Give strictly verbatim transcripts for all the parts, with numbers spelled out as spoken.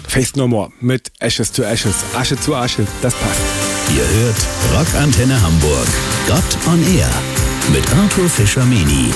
Faith No More mit Ashes to Ashes, Asche zu Asche, das passt. Ihr hört Rockantenne Hamburg, Gott on Air mit Arthur Fischer-Meni.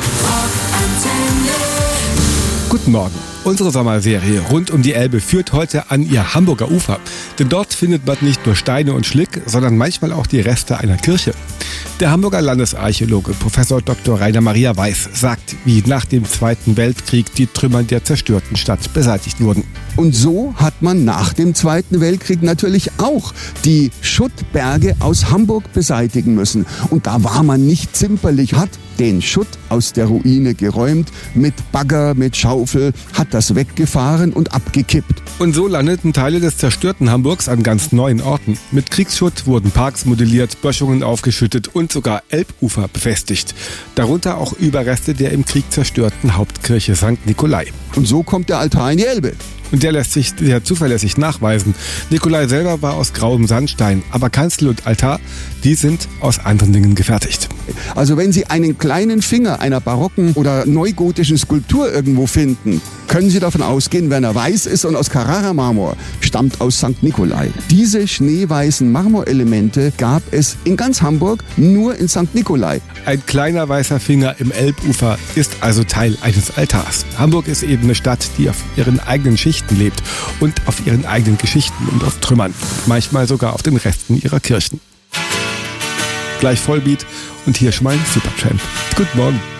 Guten Morgen. Unsere Sommerserie rund um die Elbe führt heute an ihr Hamburger Ufer. Denn dort findet man nicht nur Steine und Schlick, sondern manchmal auch die Reste einer Kirche. Der Hamburger Landesarchäologe Professor Doktor Rainer Maria Weiß sagt, wie nach dem Zweiten Weltkrieg die Trümmer der zerstörten Stadt beseitigt wurden. Und so hat man nach dem Zweiten Weltkrieg natürlich auch die Schuttberge aus Hamburg beseitigen müssen. Und da war man nicht zimperlich, hat den Schutt aus der Ruine geräumt, mit Bagger, mit Schaufel, hat das weggefahren und abgekippt. Und so landeten Teile des zerstörten Hamburgs an ganz neuen Orten. Mit Kriegsschutt wurden Parks modelliert, Böschungen aufgeschüttet und sogar Elbufer befestigt. Darunter auch Überreste der im Krieg zerstörten Hauptkirche Sankt Nikolai. Und so kommt der Altar in die Elbe. Und der lässt sich sehr zuverlässig nachweisen. Nikolai selber war aus grauem Sandstein, aber Kanzel und Altar, die sind aus anderen Dingen gefertigt. Also wenn Sie einen kleinen Finger einer barocken oder neugotischen Skulptur irgendwo finden, können Sie davon ausgehen, wenn er weiß ist und aus Carrara-Marmor stammt aus Sankt Nikolai. Diese schneeweißen Marmorelemente gab es in ganz Hamburg nur in Sankt Nikolai. Ein kleiner weißer Finger im Elbufer ist also Teil eines Altars. Hamburg ist eben eine Stadt, die auf ihren eigenen Schichten lebt und auf ihren eigenen Geschichten und auf Trümmern. Manchmal sogar auf den Resten ihrer Kirchen. Gleich Vollbeat und hier schon mal ein Supertramp. Guten Morgen.